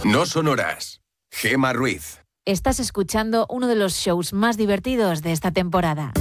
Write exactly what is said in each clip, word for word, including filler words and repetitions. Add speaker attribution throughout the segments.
Speaker 1: No sonoras. Gemma Ruiz.
Speaker 2: Estás escuchando uno de los shows más divertidos de esta temporada.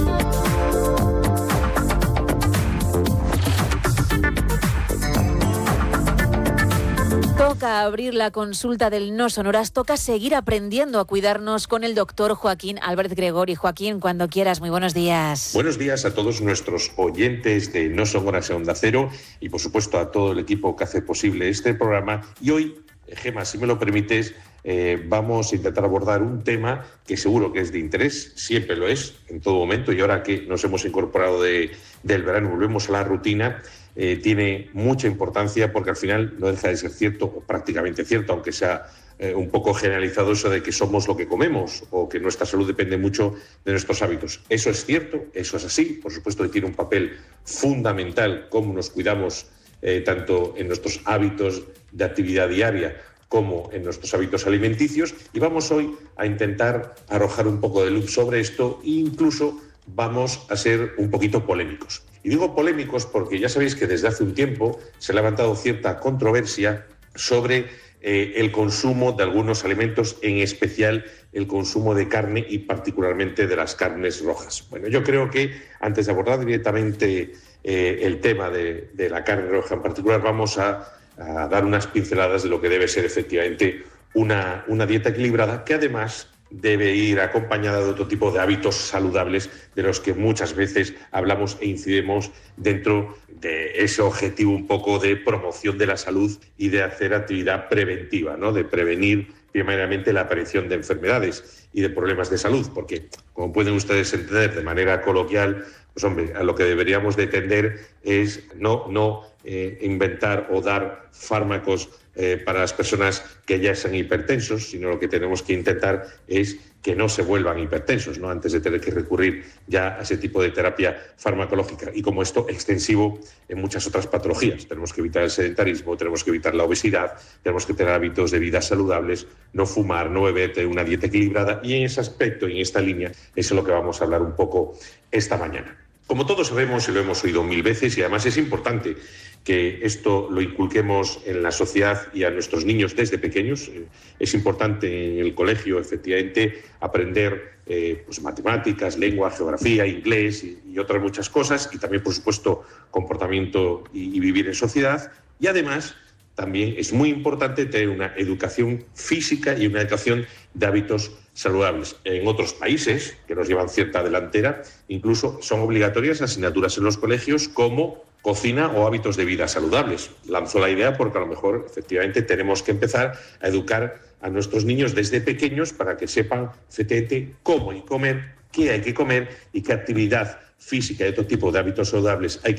Speaker 2: Toca abrir la consulta del No Sonoras, toca seguir aprendiendo a cuidarnos con el doctor Joaquín Álvarez Gregori. Joaquín, cuando quieras, muy buenos días.
Speaker 3: Buenos días a todos nuestros oyentes de No Sonoras en Onda Cero y, por supuesto, a todo el equipo que hace posible este programa. Y hoy, Gemma, si me lo permites, eh, vamos a intentar abordar un tema que seguro que es de interés, siempre lo es, en todo momento, y ahora que nos hemos incorporado de, del verano, volvemos a la rutina. Eh, tiene mucha importancia porque al final no deja de ser cierto, o prácticamente cierto, aunque sea eh, un poco generalizado eso de que somos lo que comemos o que nuestra salud depende mucho de nuestros hábitos. Eso es cierto, eso es así, por supuesto que tiene un papel fundamental cómo nos cuidamos eh, tanto en nuestros hábitos de actividad diaria como en nuestros hábitos alimenticios, y vamos hoy a intentar arrojar un poco de luz sobre esto e incluso vamos a ser un poquito polémicos. Y digo polémicos porque ya sabéis que desde hace un tiempo se ha levantado cierta controversia sobre eh, el consumo de algunos alimentos, en especial el consumo de carne y particularmente de las carnes rojas. Bueno, yo creo que antes de abordar directamente eh, el tema de, de la carne roja en particular, vamos a, a dar unas pinceladas de lo que debe ser efectivamente una, una dieta equilibrada, que además debe ir acompañada de otro tipo de hábitos saludables de los que muchas veces hablamos e incidimos dentro de ese objetivo un poco de promoción de la salud y de hacer actividad preventiva, ¿no? De prevenir primeramente la aparición de enfermedades y de problemas de salud, porque, como pueden ustedes entender de manera coloquial, pues hombre, a lo que deberíamos de tender es no, no eh, inventar o dar fármacos Eh, para las personas que ya sean hipertensos, sino lo que tenemos que intentar es que no se vuelvan hipertensos, ¿no? Antes de tener que recurrir ya a ese tipo de terapia farmacológica. Y como esto, extensivo en muchas otras patologías. Tenemos que evitar el sedentarismo, tenemos que evitar la obesidad, tenemos que tener hábitos de vida saludables, no fumar, no beber, tener una dieta equilibrada. Y en ese aspecto, en esta línea, eso es lo que vamos a hablar un poco esta mañana. Como todos sabemos y lo hemos oído mil veces, y además es importante que esto lo inculquemos en la sociedad y a nuestros niños desde pequeños. Es importante en el colegio, efectivamente, aprender eh, pues, matemáticas, lengua, geografía, inglés y, y otras muchas cosas, y también, por supuesto, comportamiento y, y vivir en sociedad. Y además, también es muy importante tener una educación física y una educación de hábitos saludables. En otros países, que nos llevan cierta delantera, incluso son obligatorias asignaturas en los colegios como cocina o hábitos de vida saludables. Lanzo la idea porque a lo mejor efectivamente tenemos que empezar a educar a nuestros niños desde pequeños para que sepan efectivamente cómo y comer, qué hay que comer y qué actividad física y otro tipo de hábitos saludables hay que